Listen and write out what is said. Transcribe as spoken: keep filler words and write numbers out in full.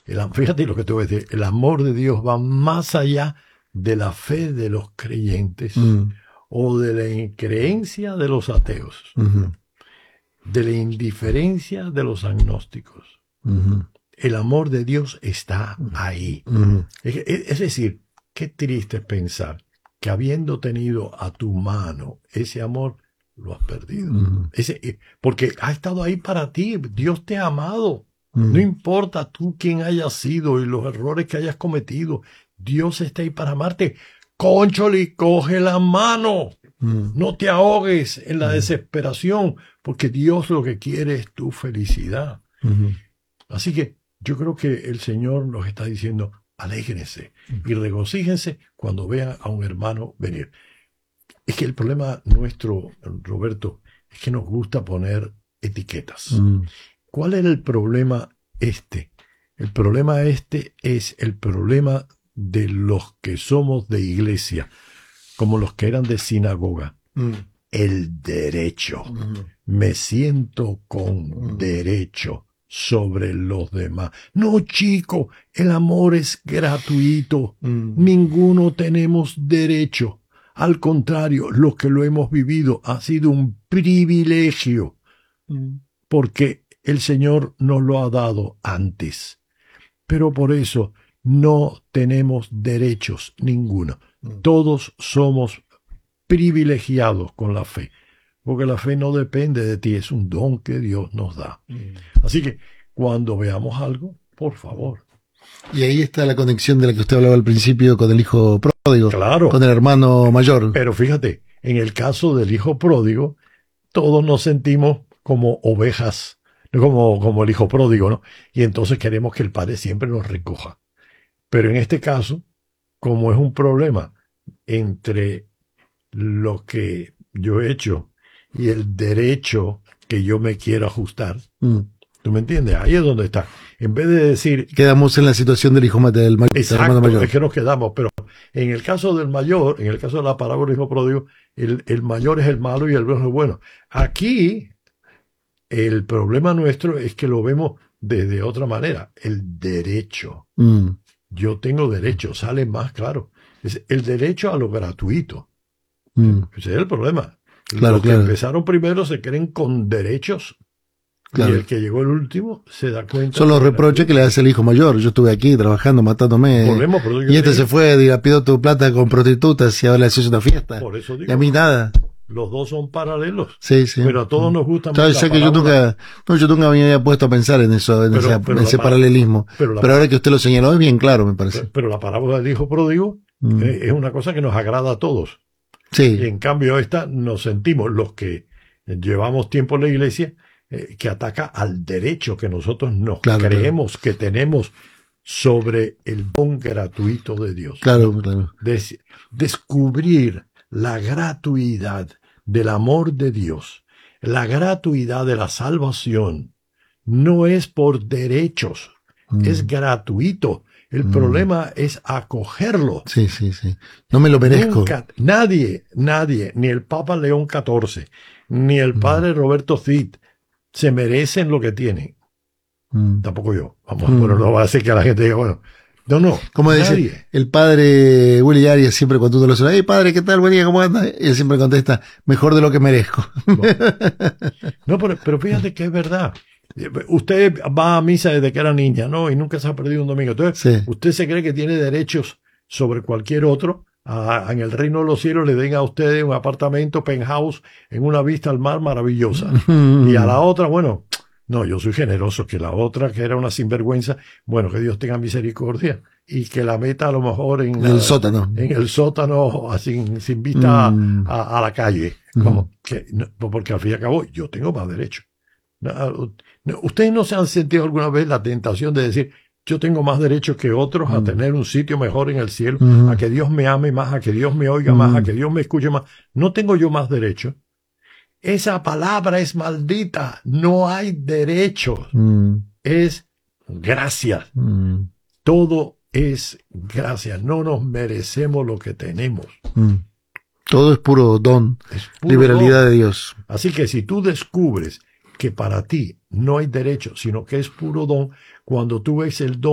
El, fíjate lo que te voy a decir, el amor de Dios va más allá de la fe de los creyentes mm. o de la increencia de los ateos, uh-huh. de la indiferencia de los agnósticos. Uh-huh. El amor de Dios está ahí. Uh-huh. Es, es decir, qué triste es pensar que habiendo tenido a tu mano ese amor, lo has perdido. Uh-huh. Ese, porque ha estado ahí para ti. Dios te ha amado. Uh-huh. No importa tú quién hayas sido y los errores que hayas cometido. Dios está ahí para amarte. Cónchole, coge la mano. Uh-huh. No te ahogues en la uh-huh. desesperación, porque Dios lo que quiere es tu felicidad. Uh-huh. Así que yo creo que el Señor nos está diciendo, alégrense uh-huh. y regocíjense cuando vean a un hermano venir. Es que el problema nuestro, Roberto, es que nos gusta poner etiquetas. Uh-huh. ¿Cuál era el problema este? El problema este es el problema de los que somos de iglesia, como los que eran de sinagoga. Uh-huh. El derecho. Uh-huh. Me siento con uh-huh. derecho sobre los demás. No, chico, el amor es gratuito. Uh-huh. Ninguno tenemos derecho. Al contrario, los que lo hemos vivido ha sido un privilegio, uh-huh. porque el Señor nos lo ha dado antes. Pero por eso no tenemos derechos ninguno. Uh-huh. Todos somos privilegiados con la fe, porque la fe no depende de ti, es un don que Dios nos da. Uh-huh. Así que cuando veamos algo, por favor. Y ahí está la conexión de la que usted hablaba al principio con el hijo pródigo, claro, con el hermano mayor. Pero fíjate, en el caso del hijo pródigo, todos nos sentimos como ovejas, como, como el hijo pródigo, ¿no? Y entonces queremos que el padre siempre nos recoja. Pero en este caso, como es un problema entre lo que yo he hecho y el derecho que yo me quiero ajustar, mm. ¿tú me entiendes? Ahí es donde está. En vez de decir... Quedamos en la situación del hijo del mayor. Exacto, mayor. Es que nos quedamos. Pero en el caso del mayor, en el caso de la parábola del hijo pródigo, el, el mayor es el malo y el bueno es el bueno. Aquí, el problema nuestro es que lo vemos de, de otra manera. El derecho. Mm. Yo tengo derecho, sale más claro. Es el derecho a lo gratuito. Mm. Ese es el problema. Claro, Los que claro. empezaron primero se creen con derechos. Claro. Y el que llegó el último se da cuenta. Son los reproches que le hace el hijo mayor. Yo estuve aquí trabajando, matándome. Volvemos, por y este digo. se fue, dilapidó tu plata con prostitutas y ahora le haces una fiesta. Por eso digo, y a mí nada. Los dos son paralelos. Sí, sí. Pero a todos nos gusta más. ¿Sabes? Sé que yo nunca, no, yo nunca me había puesto a pensar en eso, en, pero, esa, pero en ese paralelismo. Pero, pero ahora que usted lo señaló es bien claro, me parece. Pero, pero la parábola del hijo pródigo mm. eh, es una cosa que nos agrada a todos. Sí. Y en cambio esta nos sentimos los que llevamos tiempo en la iglesia, eh, que ataca al derecho que nosotros nos claro, creemos claro. que tenemos sobre el don gratuito de Dios. Claro, claro. Des, descubrir la gratuidad del amor de Dios, la gratuidad de la salvación, no es por derechos, mm. es gratuito. El mm. problema es acogerlo. Sí, sí, sí. No me lo merezco. Nunca, nadie, nadie, ni el Papa León catorce, ni el padre mm. Roberto Cid, se merecen lo que tienen. Mm. Tampoco yo. Vamos, mm. bueno, no va a hacer que la gente diga, bueno, no, no. Como dice el padre Willy Arias, siempre cuando uno lo saluda, hey padre, ¿qué tal? Buen día, ¿cómo anda? Y él siempre contesta, mejor de lo que merezco. No, no pero, pero fíjate que es verdad. Usted va a misa desde que era niña, ¿no? Y nunca se ha perdido un domingo. Entonces, sí. usted se cree que tiene derechos sobre cualquier otro. A, en el reino de los cielos le den a usted un apartamento penthouse en una vista al mar maravillosa. Y a la otra, bueno, no, yo soy generoso, que la otra, que era una sinvergüenza, bueno, que Dios tenga misericordia y que la meta a lo mejor en, en el sótano. En el sótano, sin, sin vista mm. a, a la calle. Mm. Vamos, que, no, porque al fin y al cabo yo tengo más derecho. No, no, ¿ustedes no se han sentido alguna vez la tentación de decir, yo tengo más derechos que otros mm. a tener un sitio mejor en el cielo, mm. a que Dios me ame más, a que Dios me oiga mm. más, a que Dios me escuche más? ¿No tengo yo más derechos? Esa palabra es maldita. No hay derechos. Mm. Es gracia. Mm. Todo es gracia. No nos merecemos lo que tenemos. Mm. Todo es puro don. Es puro liberalidad don. de Dios. Así que si tú descubres que para ti no hay derecho, sino que es puro don, cuando tú ves el don,